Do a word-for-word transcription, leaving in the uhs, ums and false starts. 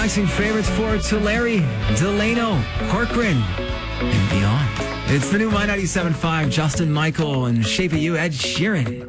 relaxing favorites for Tulare, Delano, Corcoran, and beyond. It's the new My ninety-seven point five, Justin Michael and Shape of You, Ed Sheeran.